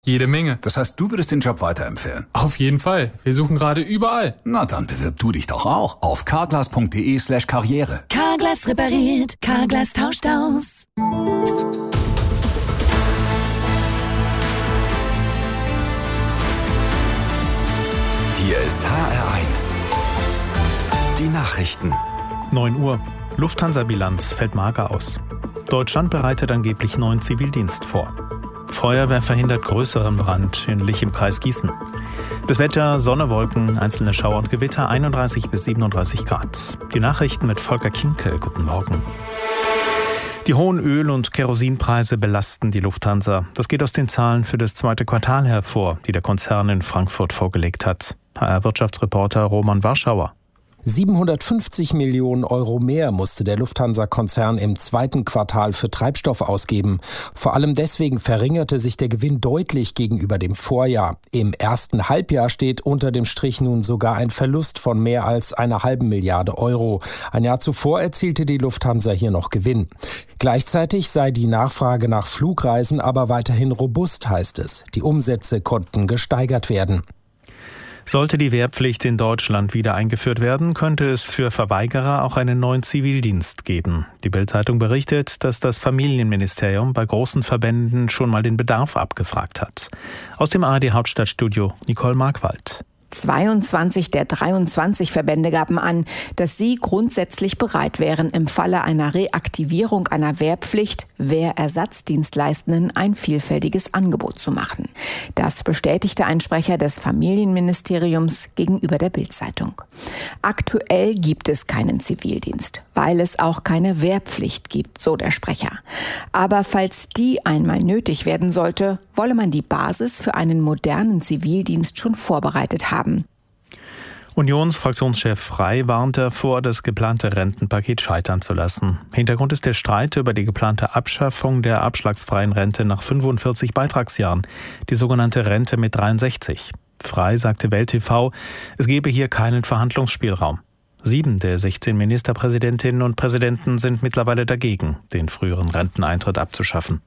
Jede Menge. Das heißt, du würdest den Job weiterempfehlen? Auf jeden Fall. Wir suchen gerade überall. Na, dann bewirb du dich doch auch auf carglass.de/karriere. Carglass repariert, Carglass tauscht aus. Hier ist HR1. Die Nachrichten. 9 Uhr. Lufthansa-Bilanz fällt mager aus. Deutschland bereitet angeblich neuen Zivildienst vor. Feuerwehr verhindert größeren Brand in Lich im Kreis Gießen. Das Wetter, Sonne, Wolken, einzelne Schauer und Gewitter, 31 bis 37 Grad. Die Nachrichten mit Volker Kinkel. Guten Morgen. Die hohen Öl- und Kerosinpreise belasten die Lufthansa. Das geht aus den Zahlen für das zweite Quartal hervor, die der Konzern in Frankfurt vorgelegt hat. HR-Wirtschaftsreporter Roman Warschauer. 750 Millionen Euro mehr musste der Lufthansa-Konzern im zweiten Quartal für Treibstoff ausgeben. Vor allem deswegen verringerte sich der Gewinn deutlich gegenüber dem Vorjahr. Im ersten Halbjahr steht unter dem Strich nun sogar ein Verlust von mehr als 1,5 Milliarde Euro. Ein Jahr zuvor erzielte die Lufthansa hier noch Gewinn. Gleichzeitig sei die Nachfrage nach Flugreisen aber weiterhin robust, heißt es. Die Umsätze konnten gesteigert werden. Sollte die Wehrpflicht in Deutschland wieder eingeführt werden, könnte es für Verweigerer auch einen neuen Zivildienst geben. Die Bild-Zeitung berichtet, dass das Familienministerium bei großen Verbänden schon mal den Bedarf abgefragt hat. Aus dem ARD-Hauptstadtstudio Nicole Markwald. 22 der 23 Verbände gaben an, dass sie grundsätzlich bereit wären, im Falle einer Reaktivierung einer Wehrpflicht Wehrersatzdienstleistenden ein vielfältiges Angebot zu machen. Das bestätigte ein Sprecher des Familienministeriums gegenüber der Bild-Zeitung. Aktuell gibt es keinen Zivildienst, weil es auch keine Wehrpflicht gibt, so der Sprecher. Aber falls die einmal nötig werden sollte, wolle man die Basis für einen modernen Zivildienst schon vorbereitet haben. Unionsfraktionschef Frey warnt davor, das geplante Rentenpaket scheitern zu lassen. Hintergrund ist der Streit über die geplante Abschaffung der abschlagsfreien Rente nach 45 Beitragsjahren, die sogenannte Rente mit 63. Frey sagte Welt TV, es gebe hier keinen Verhandlungsspielraum. 7 der 16 Ministerpräsidentinnen und Präsidenten sind mittlerweile dagegen, den früheren Renteneintritt abzuschaffen.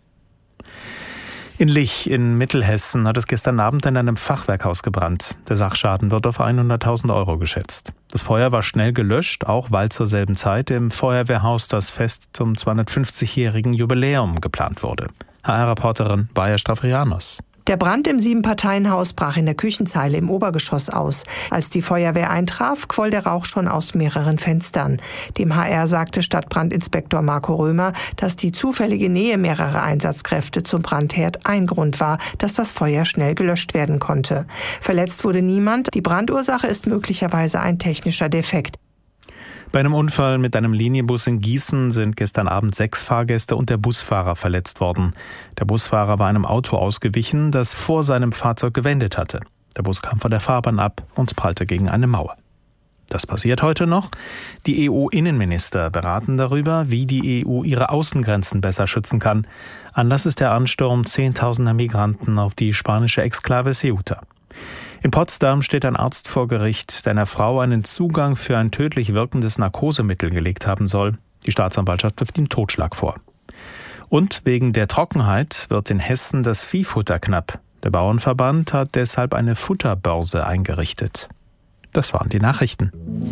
In Lich in Mittelhessen hat es gestern Abend in einem Fachwerkhaus gebrannt. Der Sachschaden wird auf 100.000 Euro geschätzt. Das Feuer war schnell gelöscht, auch weil zur selben Zeit im Feuerwehrhaus das Fest zum 250-jährigen Jubiläum geplant wurde. HR-Reporterin Baja Stavrianos. Der Brand im 7-Parteien-Haus brach in der Küchenzeile im Obergeschoss aus. Als die Feuerwehr eintraf, quoll der Rauch schon aus mehreren Fenstern. Dem HR sagte Stadtbrandinspektor Marco Römer, dass die zufällige Nähe mehrerer Einsatzkräfte zum Brandherd ein Grund war, dass das Feuer schnell gelöscht werden konnte. Verletzt wurde niemand. Die Brandursache ist möglicherweise ein technischer Defekt. Bei einem Unfall mit einem Linienbus in Gießen sind gestern Abend 6 Fahrgäste und der Busfahrer verletzt worden. Der Busfahrer war einem Auto ausgewichen, das vor seinem Fahrzeug gewendet hatte. Der Bus kam von der Fahrbahn ab und prallte gegen eine Mauer. Das passiert heute noch. Die EU-Innenminister beraten darüber, wie die EU ihre Außengrenzen besser schützen kann. Anlass ist der Ansturm Zehntausender Migranten auf die spanische Exklave Ceuta. In Potsdam steht ein Arzt vor Gericht, der einer Frau einen Zugang für ein tödlich wirkendes Narkosemittel gelegt haben soll. Die Staatsanwaltschaft wirft ihm Totschlag vor. Und wegen der Trockenheit wird in Hessen das Viehfutter knapp. Der Bauernverband hat deshalb eine Futterbörse eingerichtet. Das waren die Nachrichten.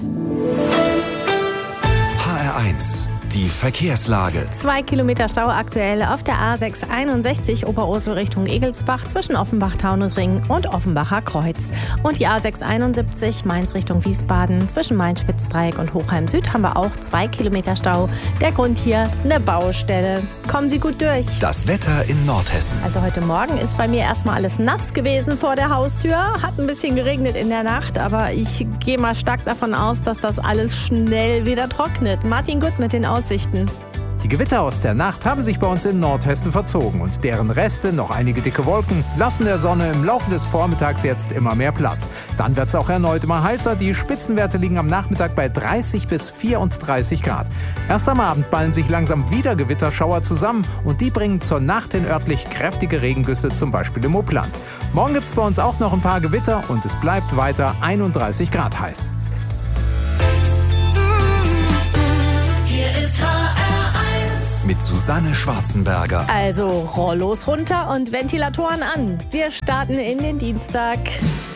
HR1. Die Verkehrslage. 2 Kilometer Stau aktuell auf der A661 Oberursel Richtung Egelsbach zwischen Offenbach-Taunusring und Offenbacher Kreuz. Und die A671 Mainz Richtung Wiesbaden zwischen Main-Spitzdreieck und Hochheim Süd haben wir auch 2 Kilometer Stau. Der Grund hier eine Baustelle. Kommen Sie gut durch. Das Wetter in Nordhessen. Also heute Morgen ist bei mir erstmal alles nass gewesen vor der Haustür. Hat ein bisschen geregnet in der Nacht, aber ich gehe mal stark davon aus, dass das alles schnell wieder trocknet. Martin Gutt mit den Aussichten. Die Gewitter aus der Nacht haben sich bei uns in Nordhessen verzogen und deren Reste, noch einige dicke Wolken, lassen der Sonne im Laufe des Vormittags jetzt immer mehr Platz. Dann wird es auch erneut immer heißer. Die Spitzenwerte liegen am Nachmittag bei 30 bis 34 Grad. Erst am Abend ballen sich langsam wieder Gewitterschauer zusammen und die bringen zur Nacht hin örtlich kräftige Regengüsse, zum Beispiel im Upland. Morgen gibt es bei uns auch noch ein paar Gewitter und es bleibt weiter 31 Grad heiß. Hier ist HR1. mit Susanne Schwarzenberger. Also Rollos runter und Ventilatoren an. Wir starten in den Dienstag.